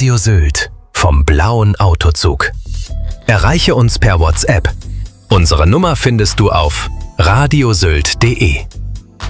Radio Sylt vom blauen Autozug. Erreiche uns per WhatsApp. Unsere Nummer findest du auf radiosylt.de.